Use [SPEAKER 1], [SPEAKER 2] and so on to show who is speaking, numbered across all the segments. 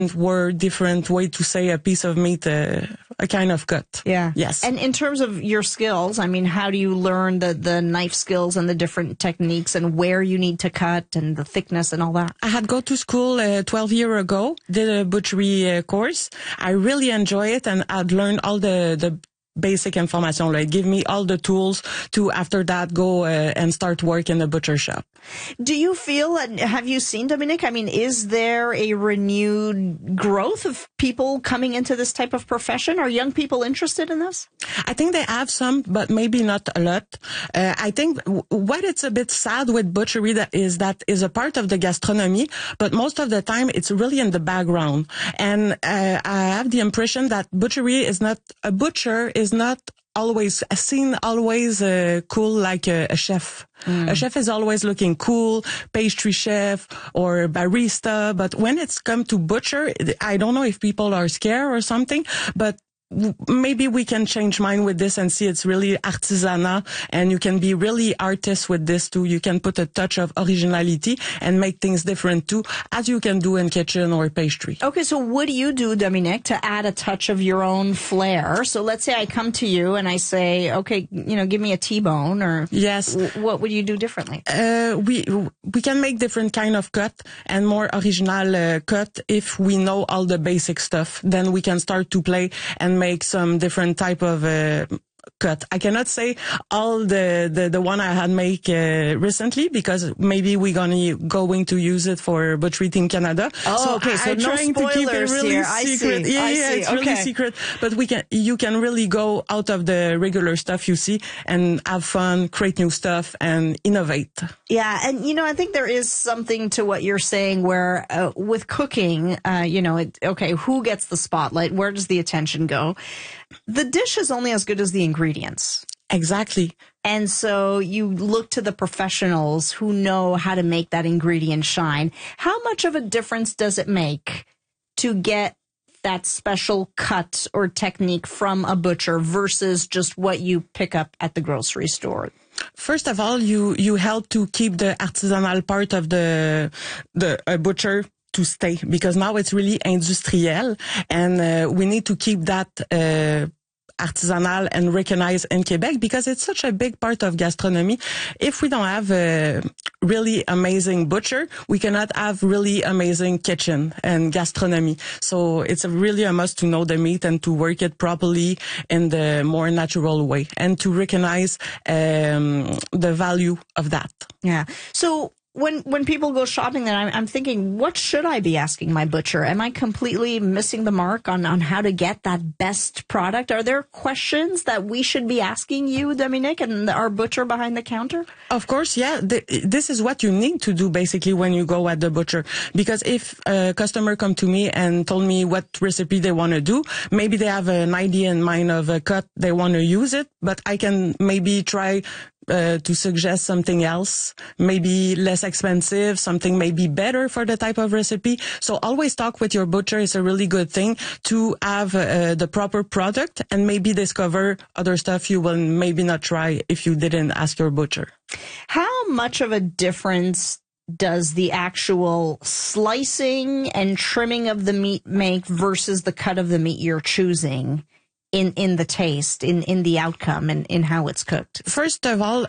[SPEAKER 1] word, different way to say a piece of meat, a kind of cut.
[SPEAKER 2] Yeah.
[SPEAKER 1] Yes.
[SPEAKER 2] And in terms of your skills, I mean, how do you learn the knife skills and the different techniques and where you need to cut and the thickness and all that?
[SPEAKER 1] I had go to school 12 years ago, did a butchery course. I really enjoy it, and I'd learned all the basic information. Like, give me all the tools to, after that, go and start work in the butcher shop.
[SPEAKER 2] Do you feel, have you seen, Dominique? I mean, is there a renewed growth of people coming into this type of profession? Are young people interested in this?
[SPEAKER 1] I think they have some, but maybe not a lot. I think what it's a bit sad with butchery that is a part of the gastronomy, but most of the time it's really in the background. And I have the impression that a butcher is not always seen cool like a chef. A chef is always looking cool, pastry chef or barista. But when it's come to butcher, I don't know if people are scared or something, but maybe we can change mind with this and see it's really artisanal, and you can be really artist with this too. You can put a touch of originality and make things different too, as you can do in kitchen or pastry.
[SPEAKER 2] Okay, so what do you do, Dominique, to add a touch of your own flair? So let's say I come to you and I say, okay, give me a T-bone, or
[SPEAKER 1] yes,
[SPEAKER 2] what would you do differently?
[SPEAKER 1] We can make different kind of cut and more original cut if we know all the basic stuff. Then we can start to play and make some different type of cut. I cannot say all the one I had make recently, because maybe we're going to use it for Butchery Team Canada.
[SPEAKER 2] Oh,
[SPEAKER 1] so
[SPEAKER 2] okay. So
[SPEAKER 1] I'm
[SPEAKER 2] no
[SPEAKER 1] trying to keep it really
[SPEAKER 2] here.
[SPEAKER 1] secret. Yeah, it's really secret. But you can really go out of the regular stuff you see and have fun, create new stuff, and innovate.
[SPEAKER 2] Yeah, and I think there is something to what you're saying where with cooking, who gets the spotlight? Where does the attention go? The dish is only as good as the ingredients.
[SPEAKER 1] Exactly.
[SPEAKER 2] And so you look to the professionals who know how to make that ingredient shine. How much of a difference does it make to get that special cut or technique from a butcher versus just what you pick up at the grocery store?
[SPEAKER 1] First of all, you help to keep the artisanal part of the butcher to stay, because now it's really industrial, and we need to keep that artisanal and recognized in Quebec, because it's such a big part of gastronomy. If we don't have a really amazing butcher, we cannot have really amazing kitchen and gastronomy. So it's really a must to know the meat and to work it properly in the more natural way, and to recognize the value of that.
[SPEAKER 2] Yeah. So when people go shopping, then I'm thinking, what should I be asking my butcher? Am I completely missing the mark on how to get that best product? Are there questions that we should be asking you, Dominique, and our butcher behind the counter?
[SPEAKER 1] Of course, yeah. This is what you need to do basically when you go at the butcher. Because if a customer come to me and told me what recipe they want to do, maybe they have an idea in mind of a cut, they want to use it, but I can maybe try to suggest something else, maybe less expensive, something maybe better for the type of recipe. So always talk with your butcher. It's a really good thing to have the proper product, and maybe discover other stuff you will maybe not try if you didn't ask your butcher.
[SPEAKER 2] How much of a difference does the actual slicing and trimming of the meat make versus the cut of the meat you're choosing in the taste, in the outcome, and in how it's cooked?
[SPEAKER 1] First of all,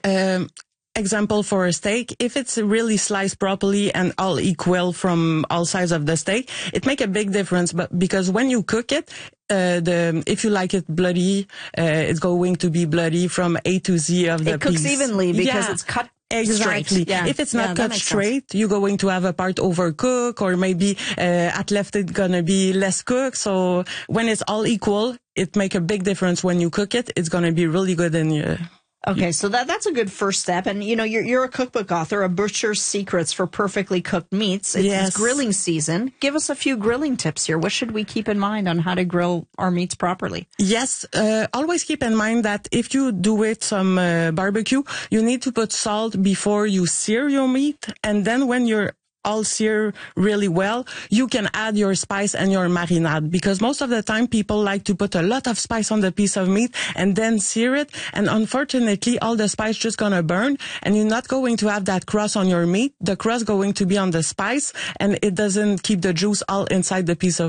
[SPEAKER 1] example for a steak, if it's really sliced properly and all equal from all sides of the steak, it make a big difference. But because when you cook it, if you like it bloody, it's going to be bloody from A to Z of the piece.
[SPEAKER 2] It cooks evenly because it's cut.
[SPEAKER 1] Exactly.
[SPEAKER 2] Yeah.
[SPEAKER 1] If it's not cut straight, you're going to have a part overcooked, or maybe at left it's gonna be less cooked. So when it's all equal, it make a big difference. When you cook it, it's gonna be really good in your...
[SPEAKER 2] Okay, so that's a good first step. And, you're a cookbook author, A Butcher's Secrets for Perfectly Cooked Meats. It's grilling season. Give us a few grilling tips here. What should we keep in mind on how to grill our meats properly?
[SPEAKER 1] Yes, always keep in mind that if you do it some barbecue, you need to put salt before you sear your meat. And then when you're all sear really well, you can add your spice and your marinade, because most of the time people like to put a lot of spice on the piece of meat and then sear it, and unfortunately all the spice just gonna burn, and you're not going to have that crust on your meat. The crust going to be on the spice, and it doesn't keep the juice all inside the piece of